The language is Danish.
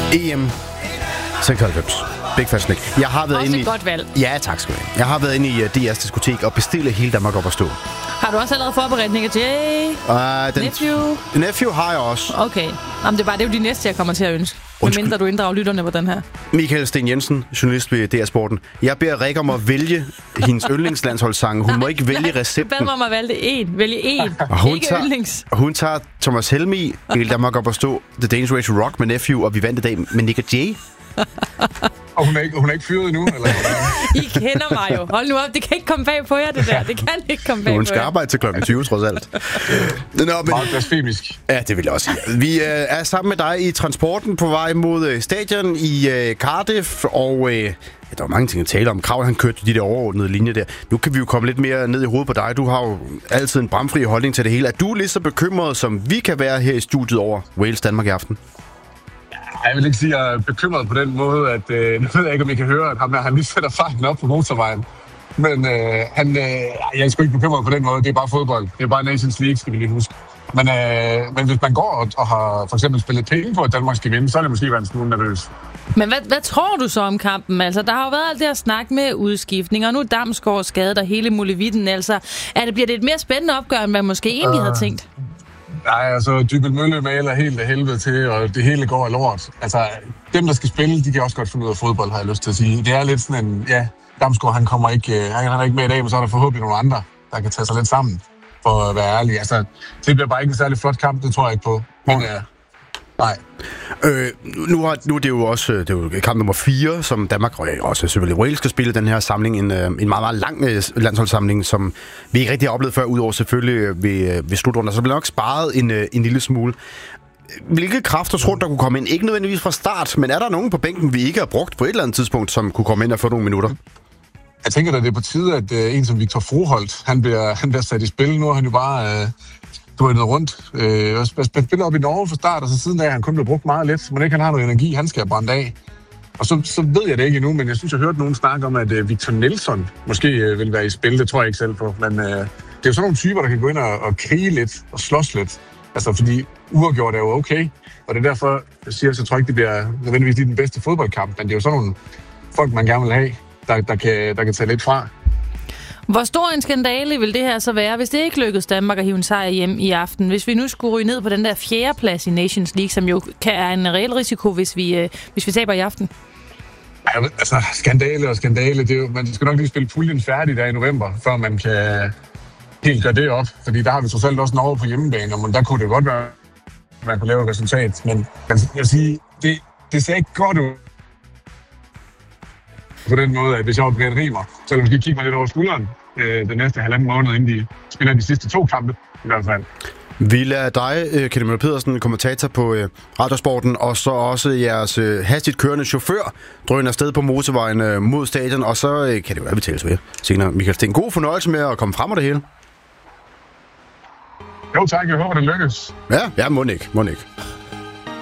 EM 96. Big Fat Snick. Jeg har været også inde et godt valg. Ja, tak skal du have. Jeg har været inde i DR's diskotek og bestille hele Danmark op at stå. Har du også allerede forberedt Nick Jay? Nephew har jeg også. Okay. Jamen, det er jo de næste, jeg kommer til at ønske. Medmindre du inddrager lytterne på den her. Michael Sten Jensen, journalist ved DR Sporten. Jeg beder Rikke om at vælge hendes yndlingslandsholdssange. Hun må ikke vælge recepten. Bad mig om at vælge en. Ikke yndlings. Hun tager Thomas Helmig, hele Danmark op at stå, The Danish Way to Rock med Nephew, og vi vandt i dag med Nick Jay. Og hun er ikke fyret endnu, eller? I kender mig jo. Hold nu op, det kan ikke komme bag på jer, det der. Det kan ikke komme bag på jer. Hun skal arbejde til klokken 20, trods alt. Meget blasfemisk. Ja, det vil jeg også sige. Vi er sammen med dig i transporten på vej mod stadion i Cardiff, og der var mange ting at tale om. Krav, han kørte de der overordnede linjer der. Nu kan vi jo komme lidt mere ned i hovedet på dig. Du har jo altid en bramfri holdning til det hele. Er du lige så bekymret, som vi kan være her i studiet over Wales-Danmark i aften? Jeg vil ikke sige, at jeg er bekymret på den måde, at nu ved jeg ikke, om I kan høre, at han lige sætter farten op på motorvejen. Men jeg er sgu ikke bekymret på den måde. Det er bare fodbold. Det er bare Nations League, skal vi lige huske. Men hvis man går og har for eksempel spillet penge på, at Danmark skal vinde, så er det måske været en smule nervøs. Men hvad tror du så om kampen? Altså, der har jo været alt det at snakke med udskiftning, og nu er Damsgaard skadet og hele muligheden. Altså, bliver det et mere spændende opgør, end man måske egentlig havde tænkt? Nej, altså Dybbøl Mølle maler helt af helvede til, og det hele går af lort. Altså, dem, der skal spille, de kan også godt finde ud af fodbold, har jeg lyst til at sige. Det er lidt sådan en, Damsgaard, han er ikke med i dag, men så er der forhåbentlig nogle andre, der kan tage sig lidt sammen, for at være ærlig. Altså, det bliver bare ikke en særlig flot kamp, det tror jeg ikke på. Men nej. Nu er det jo også kamp nummer 4, som Danmark og også selvfølgelig Wales skal spille den her samling. En meget, meget lang landsholdssamling, som vi ikke rigtig har oplevet før, udover selvfølgelig ved slutrunden. Så bliver nok sparet en lille smule. Hvilke kræfter tror du, der kunne komme ind? Ikke nødvendigvis fra start, men er der nogen på bænken, vi ikke har brugt på et eller andet tidspunkt, som kunne komme ind og få nogle minutter? Jeg tænker, at det er på tide, at en som Victor Froholt, han bliver sat i spil. Nu er han jo bare drønet rundt. Jeg spiller op i Norge fra start, og så siden af han kun bliver brugt meget lidt. Men ikke han har noget energi, han skal brænde af. Og så ved jeg det ikke endnu, men jeg synes, jeg hørte nogen snakke om, at Victor Nelson måske vil være i spil. Det tror jeg ikke selv på. Men det er jo sådan nogle typer, der kan gå ind og krige lidt og slås lidt. Altså, fordi uafgjort er jo okay. Og det er derfor, jeg siger, så tror jeg ikke, det bliver nødvendigvis lige den bedste fodboldkamp. Men det er jo sådan nogle folk, man gerne vil have, der kan tage lidt fra. Hvor stor en skandale vil det her så være, hvis det ikke lykkedes Danmark at hive en sejr hjem i aften? Hvis vi nu skulle ryge ned på den der 4. plads i Nations League, som jo er en reel risiko, hvis vi taber i aften? Ja, altså, skandale. Det er jo, man skal nok lige spille puljen færdig der i november, før man kan helt gøre det op. Fordi der har vi trods alt også Norge på hjemmebane, og der kunne det godt være, at man kunne lave et resultat. Men jeg vil sige, det ser ikke godt ud. På den måde, at hvis jeg var Brian Rimer, så ville jeg kigge mig lidt over skulderen den næste 1,5 måned, inden de spiller de sidste 2 kampe, i hvert fald. Vi lader dig, Kenneth Møller Pedersen, kommentator på Radiosporten, og så også jeres hastigt kørende chauffør, drøner afsted på motorvejen mod stadion, og så kan det jo være, vi tales ved senere. Michael Sten, god fornøjelse med at komme frem af det hele. Jo tak, jeg håber, det lykkes. Ja, må ikke.